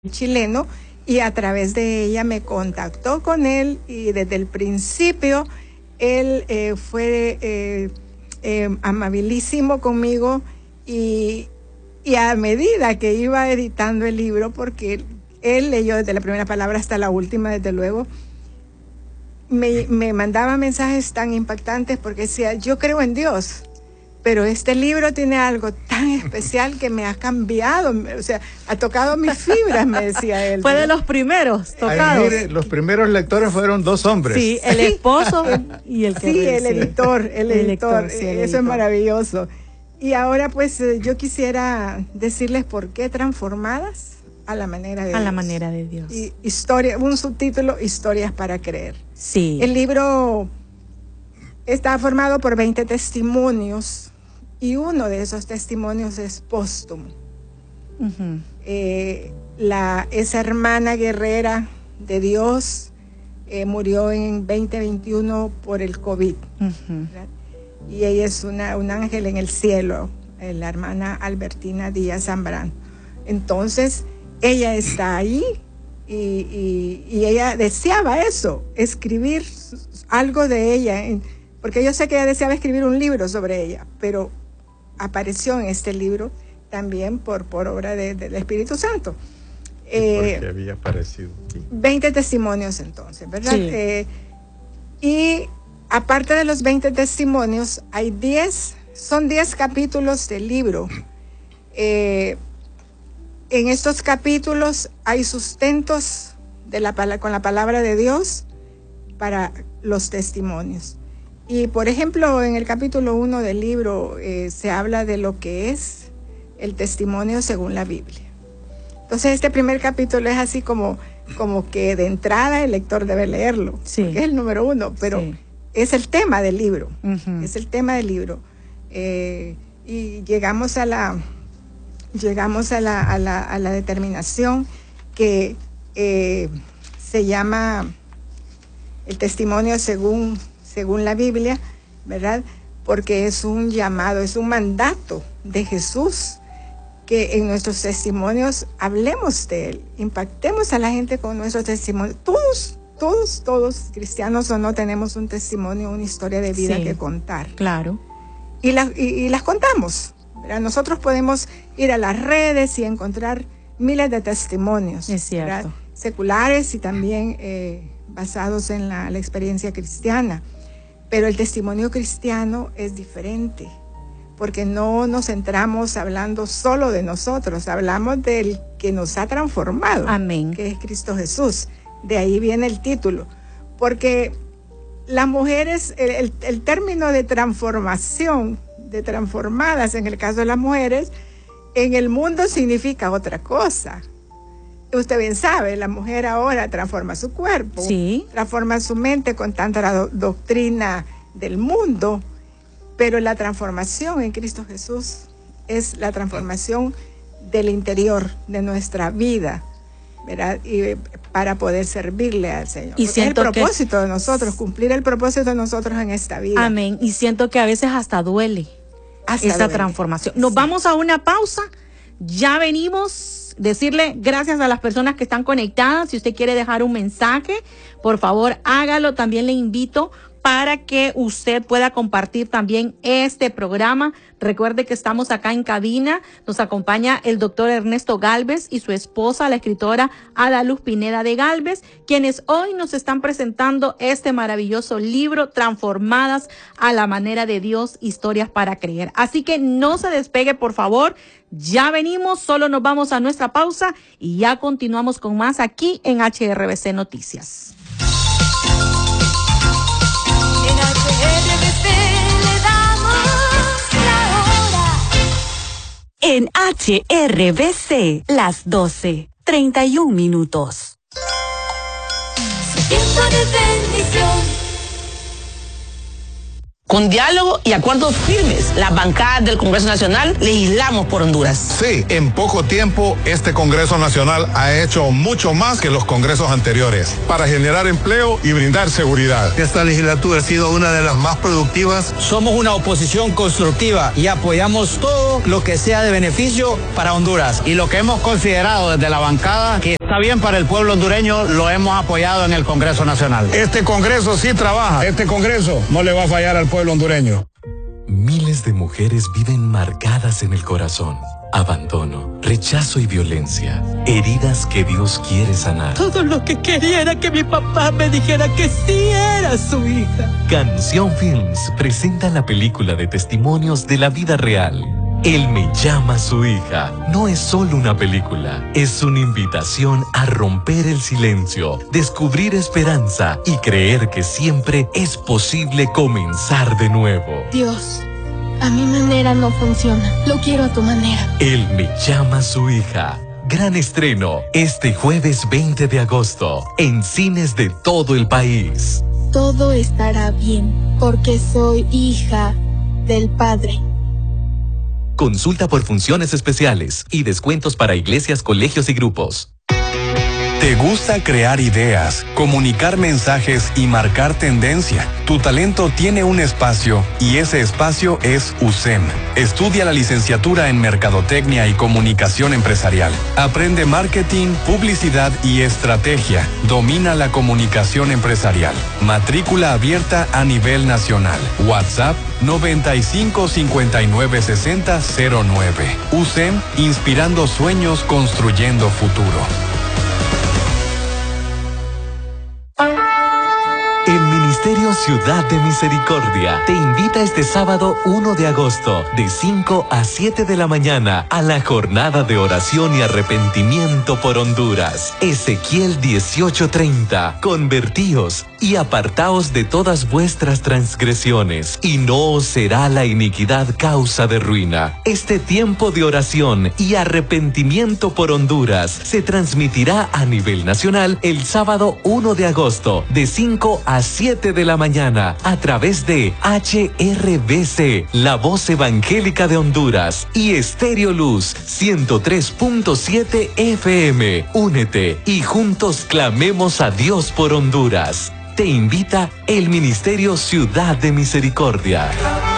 chileno, y a través de ella me contactó con él, y desde el principio él fue amabilísimo conmigo, y a medida que iba editando el libro, porque él leyó desde la primera palabra hasta la última, desde luego, me mandaba mensajes tan impactantes, porque decía, yo creo en Dios, pero este libro tiene algo tan especial que me ha cambiado, o sea, ha tocado mis fibras, me decía él. Fue de los primeros tocados. Mire, los primeros lectores fueron 2 hombres. Sí, el esposo y el que sí, el editor, sí, eso es maravilloso. Y ahora pues yo quisiera decirles por qué Transformadas a la manera de Dios. A la manera de Dios. Y un subtítulo, Historias para creer. Sí. El libro está formado por 20 testimonios, y uno de esos testimonios es póstumo. Uh-huh. Esa hermana guerrera de Dios murió en 2021 por el COVID. Uh-huh. Y ella es un ángel en el cielo, la hermana Albertina Díaz Zambrano. Entonces, ella está ahí, y ella deseaba eso, escribir algo de ella, porque yo sé que ella deseaba escribir un libro sobre ella, pero apareció en este libro también por obra del Espíritu Santo. Porque había aparecido. Sí. 20 testimonios entonces, ¿verdad? Sí. Y aparte de los 20 testimonios, son 10 capítulos del libro. En estos capítulos hay sustentos con la palabra de Dios para los testimonios. Y por ejemplo, en el capítulo 1 del libro se habla de lo que es el testimonio según la Biblia. Entonces este primer capítulo es así como que de entrada el lector debe leerlo, sí, porque es el número 1, pero sí, es el tema del libro. Uh-huh. Es el tema del libro. Y llegamos a la determinación que se llama el testimonio según la Biblia, ¿verdad? Porque es un llamado, es un mandato de Jesús, que en nuestros testimonios hablemos de Él, impactemos a la gente con nuestros testimonios. Todos, cristianos o no, tenemos un testimonio, una historia de vida, sí, que contar. Claro. Y las contamos, ¿verdad? Nosotros podemos ir a las redes y encontrar miles de testimonios, es cierto, ¿verdad? Seculares y también basados en la experiencia cristiana. Pero el testimonio cristiano es diferente, porque no nos centramos hablando solo de nosotros, hablamos del que nos ha transformado. Amén. Que es Cristo Jesús. De ahí viene el título, porque las mujeres, el término de transformación, de transformadas en el caso de las mujeres, en el mundo significa otra cosa. Usted bien sabe, la mujer ahora transforma su cuerpo, sí, transforma su mente con tanta doctrina del mundo, pero la transformación en Cristo Jesús es la transformación del interior de nuestra vida, ¿verdad? Y para poder servirle al Señor. Y siento es el propósito de nosotros, cumplir el propósito de nosotros en esta vida. Amén. Y siento que a veces hasta duele esa transformación. Nos vamos a una pausa, ya venimos. Decirle gracias a las personas que están conectadas. Si usted quiere dejar un mensaje, por favor hágalo. También le invito para que usted pueda compartir también este programa. Recuerde que estamos acá en cabina. Nos acompaña el doctor Ernesto Gálvez y su esposa, la escritora Ada Luz Pineda de Gálvez, quienes hoy nos están presentando este maravilloso libro, Transformadas a la manera de Dios, historias para creer. Así que no se despegue, por favor. Ya venimos, solo nos vamos a nuestra pausa y ya continuamos con más aquí en HRBC Noticias. En HRBC le damos la hora. En HRBC, las 12:31. Su tiempo de bendición. Con diálogo y acuerdos firmes, las bancadas del Congreso Nacional legislamos por Honduras. Sí, en poco tiempo este Congreso Nacional ha hecho mucho más que los congresos anteriores para generar empleo y brindar seguridad. Esta legislatura ha sido una de las más productivas. Somos una oposición constructiva y apoyamos todo lo que sea de beneficio para Honduras. Y lo que hemos considerado desde la bancada que está bien para el pueblo hondureño, lo hemos apoyado en el Congreso Nacional. Este Congreso sí trabaja. Este Congreso no le va a fallar al pueblo hondureño. Miles de mujeres viven marcadas en el corazón. Abandono, rechazo y violencia. Heridas que Dios quiere sanar. Todo lo que quería era que mi papá me dijera que sí era su hija. Canción Films presenta la película de testimonios de la vida real. Él me llama su hija. No es solo una película, es una invitación a romper el silencio, descubrir esperanza y creer que siempre es posible comenzar de nuevo. Dios, a mi manera no funciona. Lo quiero a tu manera. Él me llama su hija. Gran estreno este jueves 20 de agosto en cines de todo el país. Todo estará bien porque soy hija del Padre. Consulta por funciones especiales y descuentos para iglesias, colegios y grupos. ¿Te gusta crear ideas, comunicar mensajes y marcar tendencia? Tu talento tiene un espacio y ese espacio es USEM. Estudia la licenciatura en Mercadotecnia y Comunicación Empresarial. Aprende marketing, publicidad y estrategia. Domina la comunicación empresarial. Matrícula abierta a nivel nacional. WhatsApp 95 59 60 09. USEM, inspirando sueños, construyendo futuro. El Ministerio Ciudad de Misericordia te invita este sábado 1 de agosto de 5 a 7 de la mañana a la jornada de oración y arrepentimiento por Honduras. Ezequiel 18:30. Convertíos y apartaos de todas vuestras transgresiones, y no os será la iniquidad causa de ruina. Este tiempo de oración y arrepentimiento por Honduras se transmitirá a nivel nacional el sábado 1 de agosto de 5 a 7 de la mañana a través de HRBC, la voz evangélica de Honduras, y Estéreo Luz 103.7 FM. Únete y juntos clamemos a Dios por Honduras. Te invita el Ministerio Ciudad de Misericordia.